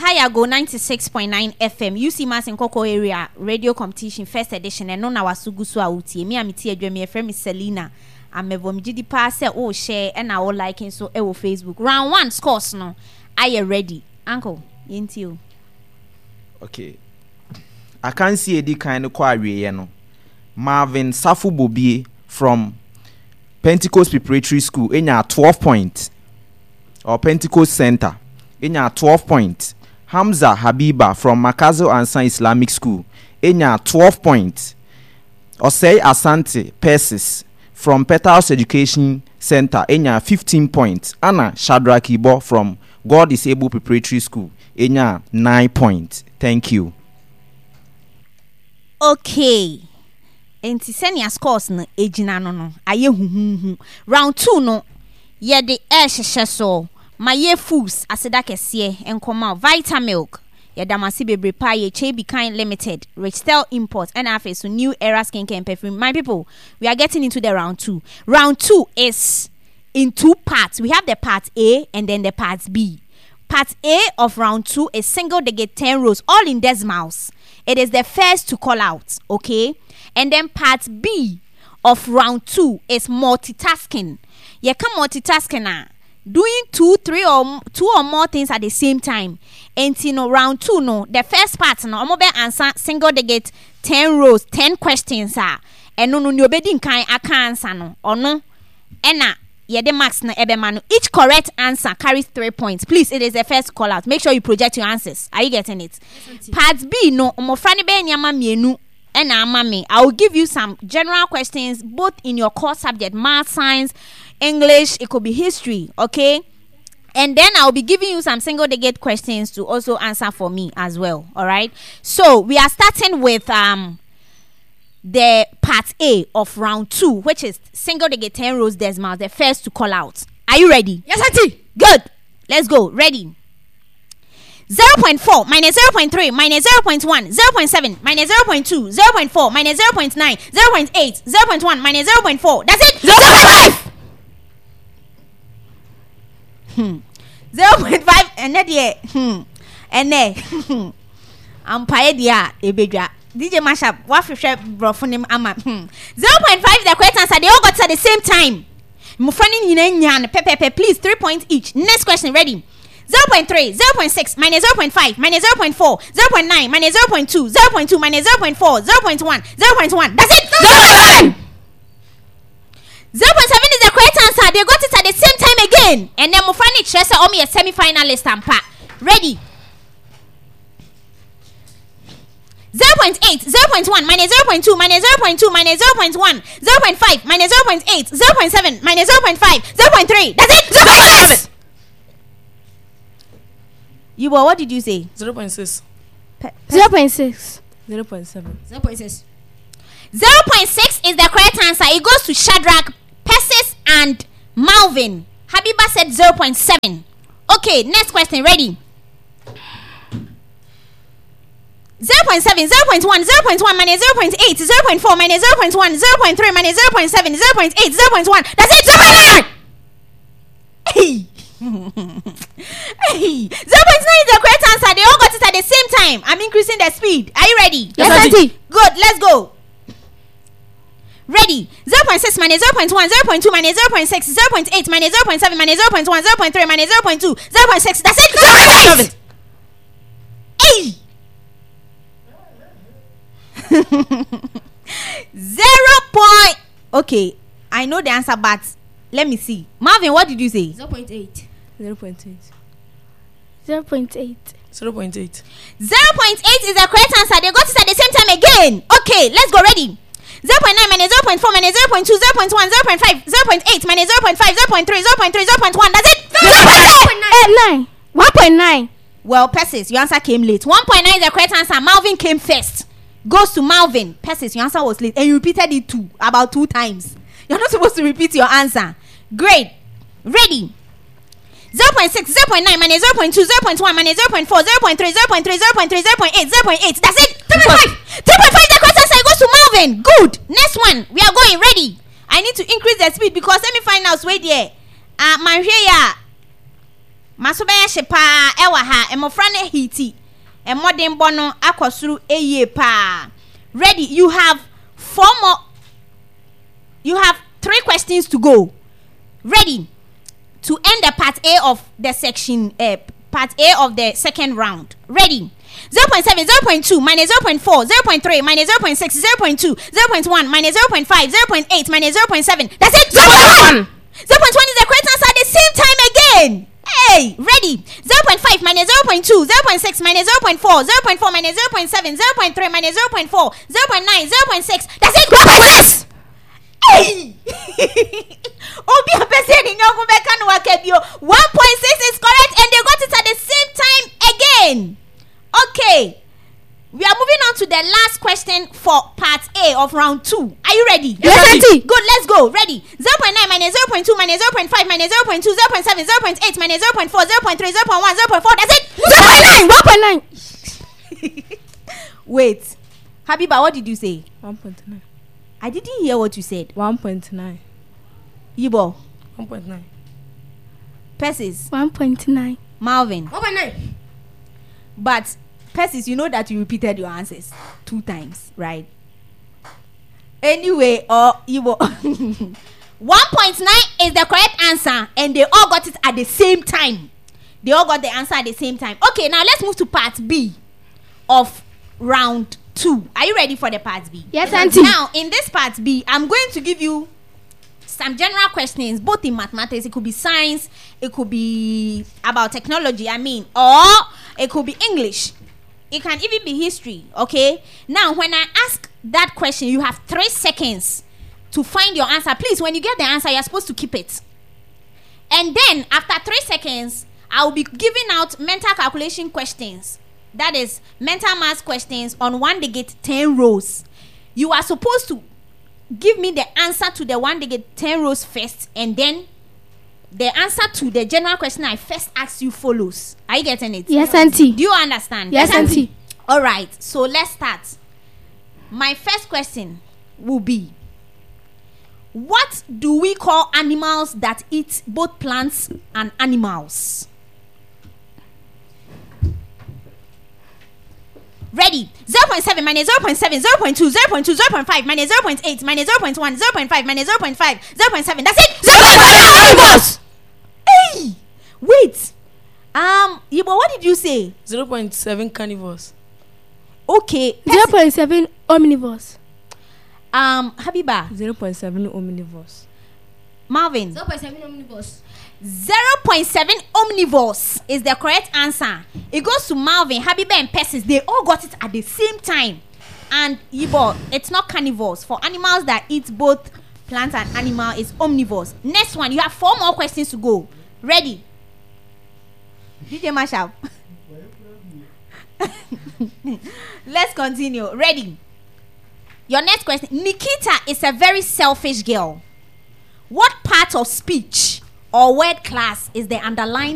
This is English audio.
Hayago 96.9 FM. UC Mass in Coco area radio competition first edition. And no na wasugusu auti. Me amiti edwemi friend Selina. Amevom gidi pass oh share and our liking so ewo Facebook. Round 1 scores no. Are you ready, Uncle? Yinti. Okay. I can't see a kind of query, no. Marvin Safu Bobie from Pentecost Preparatory School in your 12 points. Or Pentecost Center in your 12 points. Hamza Habiba from Makazo Ansan Islamic School in your 12 points. Osei Asante Persis from Petals Education Center in your 15 points. Anna Shadrach Ibo from God is Able Preparatory School in your 9 points. Thank you. Okay. Enti senia scores no ejina no aye hu. Round 2 no ye de ehhehye so maye foods aseda kese enkoma Vitamilk ye damasi bebre pa ye Chebi Kind Limited Richtel Import and afa so New Era Skincare and Perfume. My people, we are getting into the round 2. Round 2 is in 2 parts. We have the part A and then the part B. Part A of round 2 is single digit 10 rows all in decimals. It is the first to call out, okay? And then part B of round 2 is multitasking. You can multitasking doing 2 or more things at the same time. And you know, round 2 no, the first part no, I'm gonna answer single digit 10 rows, 10 questions and no obedi nkan aka answer no or no. Ena yede max na ebemano. Each correct answer carries 3 points. Please, it is the first call out. Make sure you project your answers. Are you getting it? Yes, part B no, omofrani be nyama mienu. And I will give you some general questions both in your core subject, math, science, English, it could be history, okay? And then I'll be giving you some single digit questions to also answer for me as well, all right? So we are starting with the part A of round 2, which is single digit 10 rows decimals, the first to call out. Are you ready? Yes, Auntie. Good. Let's go. Ready? 0.4 minus 0.3 minus 0.1 0.7 minus 0.2 0.4 minus 0.9 0.8 0.1 minus 0.4. That's it. 0.5. 0.5 and that yeah. And there. I'm paid dia ebedwa. DJ Mashup, what for share brofonim ama. 0.5 the correct answer. They all got at the same time. Mufrani nyan pepe please 3 points each. Next question, ready? 0.3, 0.6, minus 0.5, minus 0.4, 0.9, minus 0.2, 0.2, minus 0.4, 0.1, 0.1. That's it. 0.7. 0.7 is the correct answer. They got it at the same time again. And then Mufrani Chesa Omi a semi-finalist and pa. Ready? 0.8, 0.1, minus 0.2, minus 0.2, minus 0.1, 0.5, minus 0.8, 0.7, minus 0.5, 0.3. That's it. 0.7. You were, what did you say? 0.6. 0.6. 0.7. 0.6. 0.6 is the correct answer. It goes to Shadrach, Persis, and Malvin. Habiba said 0.7. Okay, next question. Ready? 0.7, 0.1, 0.1 minus 0.8, 0.4 minus 0.1, 0.3 minus 0.7, 0.8, 0.1. That's it. 0.9. Hey. Hey, 0.9 is the correct answer. They all got it at the same time. I'm increasing the speed. Are you ready? Yes, Auntie. Good, let's go. Ready? 0.6 minus 0.1, 0.2 minus 0.6, 0.8 minus 0.7 minus 0.1, 0.3 minus 0.2, 0.6. That's it. 0.8. Hey. 0. Okay, I know the answer, but let me see. Marvin, what did you say? 0.8. 0.8. 0.8. 0.8. 0.8 is the correct answer. They got it at the same time again. Okay, let's go. Ready? 0.9 minus 0.4 minus 0.2 0.1 0.5 0.8 minus 0.5 0.3 0.3 0.1. That's it. 9. 1.9. Well, Persis, your answer came late. 1.9 is the correct answer. Malvin came first. Goes to Malvin. Persis, your answer was late, and you repeated it about 2 times. You're not supposed to repeat your answer. Great. Ready? 0.6, 0.9 minus 0.2, 0.1 minus 0.4, 0.3, 0.3, 0.3, 0.8, 0.8. That's it. 3.5. 3.5 the correct answer. It goes to Malvin. Good. Next one. We are going. Ready? I need to increase the speed because let me find out. Wait there. Maso be hye pa e wa ha emofra ne hiti. Emodin bono akosuru eye pa. Ready? You have 3 questions to go. Ready? To end the part A of the section part A of the second round. Ready? 0.7, 0.2, minus 0.4, 0.3, minus 0.6, 0.2, 0.1, minus 0.5, 0.8, minus 0.7. That's it. 0.1. 0.1 is the correct answer at the same time again. Hey, ready? 0.5 minus 0.2, 0.6 minus 0.4, 0.4 minus 0.7, 0.3 minus 0.4, 0.9, 0.6. That's it. 1.6. Hey! Obi apese ni nyoku beka no wakebio. 1.6 is correct and they got it at the same time again. Okay. We are moving on to the last question for part A of round 2. Are you ready? Yes, Auntie. Good, let's go. Ready? 0.9 minus 0.2 minus 0.5 minus 0.2, 0.7, 0.8 minus 0.4, 0.3, 0.1, 0.4. That's it. 1.9. Wait. Habiba, what did you say? 1.9. I didn't hear what you said. 1.9. Yibo. 1.9. Persis. 1.9. Malvin. 1.9. But Persis, you know that you repeated your answers 2 times, right? Anyway, Yibo. 1.9 is the correct answer, and they all got it at the same time. They all got the answer at the same time. Okay, now let's move to part B of round 2. Are you ready for the part B? Yes, Auntie. Now, in this part B, I'm going to give you some general questions, both in mathematics. It could be science, it could be about technology, or it could be English. It can even be history, okay? Now, when I ask that question, you have 3 seconds to find your answer. Please, when you get the answer, you're supposed to keep it. And then, after 3 seconds, I will be giving out mental calculation questions. That is, mental math questions on one they get 10 rows. You are supposed to give me the answer to the one they get 10 rows first, and then the answer to the general question I first asked you follows. Are you getting it? Yes, Auntie. Do you understand? Yes, Auntie. All right, so let's start. My first question will be, what do we call animals that eat both plants and animals? Ready? 0.7 minus 0.7, 0.2, 0.2, 0.5 minus 0.8 minus 0.1, 0.5 minus 0.5, 0.7. That's it. 0.5 Hey! Wait. Yibo, what did you say? 0.7 carnivores. Okay. 0.7 omnivores. Habiba. 0.7 omnivores. Marvin. 0.7 omnivores. 0.7 omnivores is the correct answer. It goes to Marvin, Habiba, and Persis. They all got it at the same time. And Yibo, it's not carnivores. For animals that eat both plants and animal, it's omnivores. Next one, you have 4 more questions to go. Ready? DJ Mashup. Let's continue. Ready? Your next question. Nikita is a very selfish girl. What part of speech or word class is the underlying